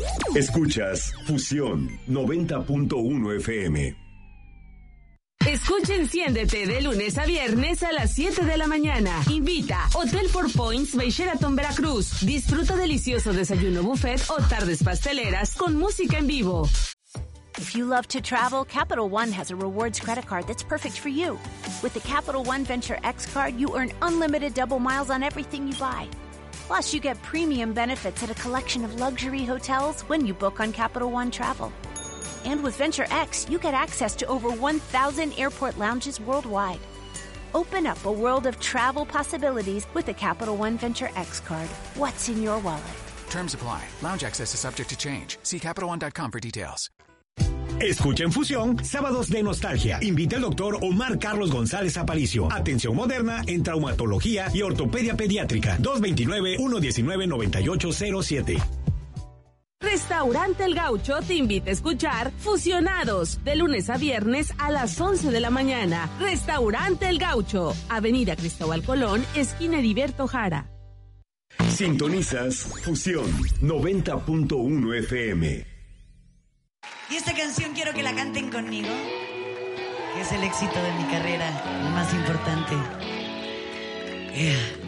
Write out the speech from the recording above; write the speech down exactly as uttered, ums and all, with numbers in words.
Escuchas Fusión noventa punto uno F M. Escucha Enciéndete de lunes a viernes a las siete de la mañana. Invita Hotel Four Points by Sheraton Veracruz. Disfruta delicioso desayuno buffet o tardes pasteleras con música en vivo. If you love to travel, Capital One has a rewards credit card that's perfect for you. With the Capital One Venture X card, you earn unlimited double miles on everything you buy. Plus, you get premium benefits at a collection of luxury hotels when you book on Capital One Travel. And with Venture X, you get access to over one thousand airport lounges worldwide. Open up a world of travel possibilities with the Capital One Venture X card. What's in your wallet? Terms apply. Lounge access is subject to change. See Capital One dot com for details. Escucha en Fusión, Sábados de Nostalgia. Invita al doctor Omar Carlos González Aparicio. Atención moderna en traumatología y ortopedia pediátrica. dos dos nueve, uno uno nueve, nueve ocho cero siete. Restaurante El Gaucho te invita a escuchar Fusionados, de lunes a viernes a las once de la mañana. Restaurante El Gaucho, Avenida Cristóbal Colón, esquina Heriberto Jara. Sintonizas Fusión noventa punto uno F M. Y esta canción quiero que la canten conmigo, que es el éxito de mi carrera, el más importante. Yeah.